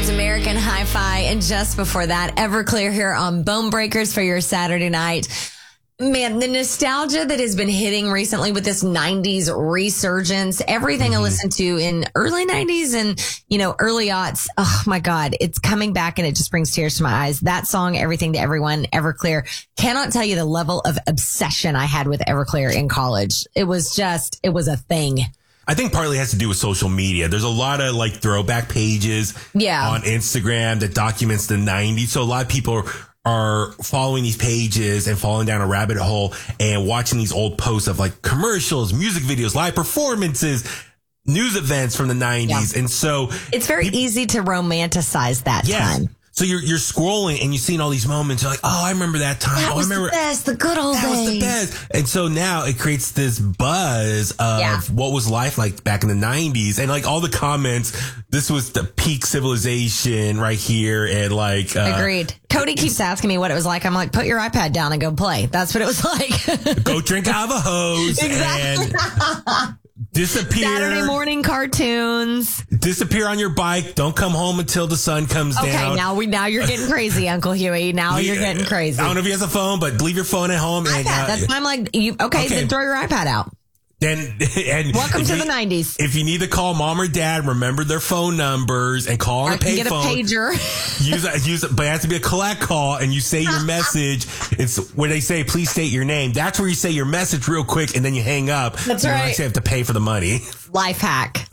It's American Hi-Fi. And just before that, Everclear here on Bone Breakers for your Saturday night. Man, the nostalgia that has been hitting recently with this 90s resurgence, everything I listened to in early 90s and, early aughts. Oh my God, it's coming back and it just brings tears to my eyes. That song, Everything to Everyone, Everclear. Cannot tell you the level of obsession I had with Everclear in college. It was a thing. I think partly has to do with social media. There's a lot of throwback pages on Instagram that documents the 90s. So a lot of people are following these pages and falling down a rabbit hole and watching these old posts of commercials, music videos, live performances, news events from the 90s. Yeah. And so it's very easy to romanticize that time. So you're scrolling and you're seeing all these moments. You're like, oh, I remember that time. That was the best, the good old days. That was the best. And so now it creates this buzz of what was life like back in the 90s. And all the comments, this was the peak civilization right here. And agreed. Cody keeps asking me what it was like. I'm like, put your iPad down and go play. That's what it was like. Go drink out of a hose. Exactly. And disappear. Saturday morning cartoons. Disappear on your bike. Don't come home until the sun comes down. Okay, now you're getting crazy, Uncle Huey. Now you're getting crazy. I don't know if he has a phone, but leave your phone at home. iPad. That's why I'm like, then throw your iPad out. And welcome to the 90s. If you need to call mom or dad, remember their phone numbers and call on a payphone. Get a pager. use it, but it has to be a collect call, and you say your message. It's where they say, please state your name. That's where you say your message real quick, and then you hang up. That's right. You actually have to pay for the money. Life hack.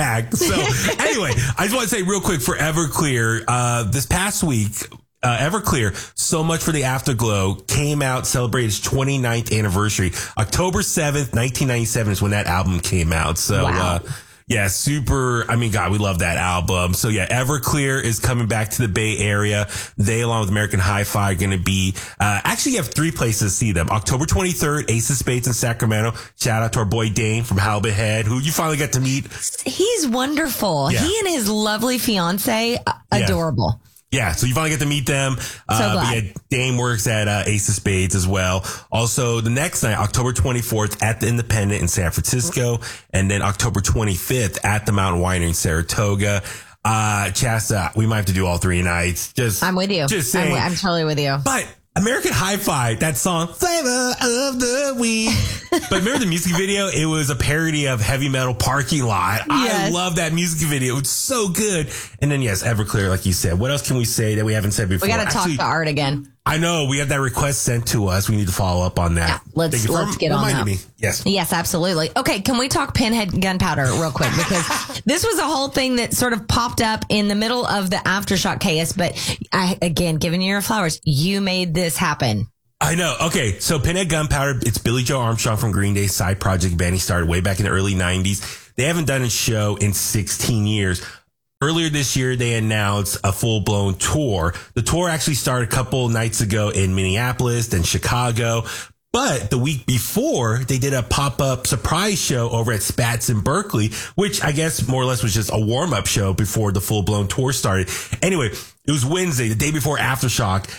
So anyway, I just want to say real quick for Everclear, this past week, Everclear, So Much for the Afterglow, came out, celebrated its 29th anniversary. October 7th, 1997 is when that album came out. So, wow. Super. I mean, God, we love that album. So Everclear is coming back to the Bay Area. They, along with American Hi-Fi, are going to be, actually you have 3 places to see them. October 23rd, Ace of Spades in Sacramento. Shout out to our boy Dane from Halibut Head, who you finally got to meet. He's wonderful. Yeah. He and his lovely fiance, adorable. Yeah, so you finally get to meet them. So glad. Dame works at Ace of Spades as well. Also, the next night, October 24th, at the Independent in San Francisco, and then October 25th at the Mountain Winery in Saratoga. Chasta, we might have to do all 3 nights. I'm with you. Just saying. I'm totally with you. But American Hi-Fi, that song, Flavor of the Week. But remember the music video? It was a parody of Heavy Metal Parking Lot. Yes. I love that music video. It's so good. And then, Everclear, like you said. What else can we say that we haven't said before? We got to talk to Art again. I know. We have that request sent to us. We need to follow up on that. Yeah, let's get on that. Me. Yes. Yes, absolutely. Okay, can we talk Pinhead Gunpowder real quick? Because this was a whole thing that sort of popped up in the middle of the Aftershock chaos. But giving you your flowers, you made this happen. I know. Okay, so Pinhead Gunpowder, it's Billy Joe Armstrong from Green Day's side project band. He started way back in the early 90s. They haven't done a show in 16 years. Earlier this year, they announced a full-blown tour. The tour actually started a couple nights ago in Minneapolis, then Chicago. But the week before, they did a pop-up surprise show over at Spats in Berkeley, which I guess more or less was just a warm-up show before the full-blown tour started. Anyway, it was Wednesday, the day before Aftershock.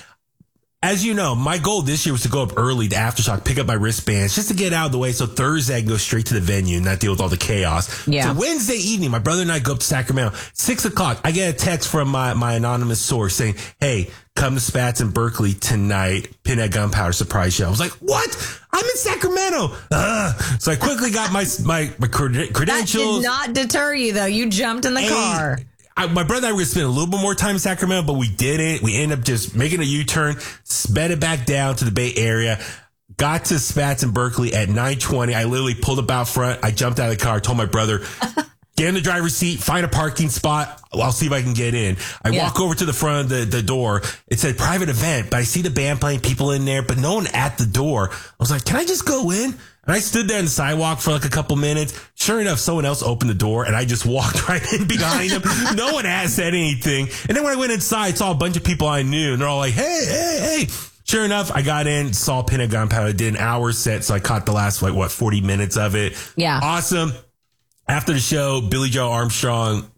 As you know, my goal this year was to go up early to Aftershock, pick up my wristbands just to get out of the way so Thursday I can go straight to the venue and not deal with all the chaos. Yeah. So Wednesday evening, my brother and I go up to Sacramento. 6:00, I get a text from my anonymous source saying, hey, come to Spats in Berkeley tonight, Pinhead Gunpowder surprise show. I was like, what? I'm in Sacramento. So I quickly got my credentials. That did not deter you, though. You jumped in the car. My brother and I were going to spend a little bit more time in Sacramento, but we didn't. We ended up just making a U-turn, sped it back down to the Bay Area, got to Spats in Berkeley at 9:20. I literally pulled up out front. I jumped out of the car, told my brother, get in the driver's seat, find a parking spot. I'll see if I can get in. I walk over to the front of the door. It said private event, but I see the band playing, people in there, but no one at the door. I was like, can I just go in? And I stood there on the sidewalk for a couple minutes. Sure enough, someone else opened the door and I just walked right in behind them. No one had said anything. And then when I went inside, saw a bunch of people I knew and they're all like, hey. Sure enough, I got in, saw Pinhead Gunpowder, did an hour set. So I caught the last 40 minutes of it. Yeah. Awesome. After the show, Billy Joe Armstrong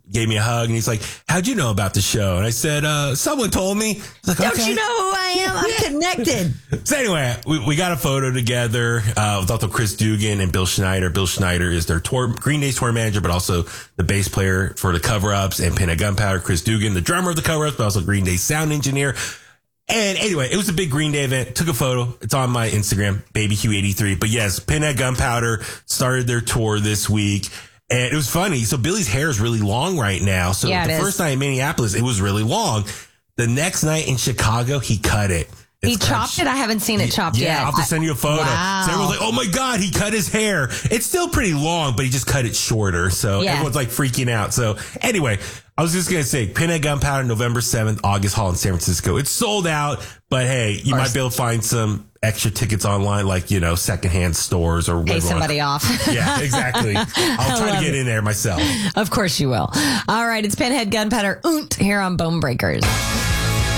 gave me a hug, and he's like, "How'd you know about the show?" And I said, "Someone told me." He's like, Don't okay. you know who I am? I'm connected. So anyway, we got a photo together with also Chris Dugan and Bill Schneider. Bill Schneider is their Green Day tour manager, but also the bass player for the cover-ups, and Pinhead Gunpowder. Chris Dugan, the drummer of the cover-ups, but also Green Day sound engineer. And anyway, it was a big Green Day event. Took a photo. It's on my Instagram, BabyQ83. But yes, Pinhead Gunpowder started their tour this week. And it was funny. So Billy's hair is really long right now. So the first night in Minneapolis, it was really long. The next night in Chicago, he cut it. He chopped it? I haven't seen it chopped yet. Yeah, I'll have to send you a photo. Wow. So everyone's like, oh my God, he cut his hair. It's still pretty long, but he just cut it shorter. So everyone's like freaking out. So anyway, I was just going to say, Pinhead Gunpowder, November 7th, August Hall in San Francisco. It's sold out, but hey, you might be able to find some extra tickets online, like, secondhand stores or whatever. Pay somebody off. Yeah, exactly. I'll try to get in there myself. Of course you will. All right, it's Pinhead Gunpowder here on Bone Breakers.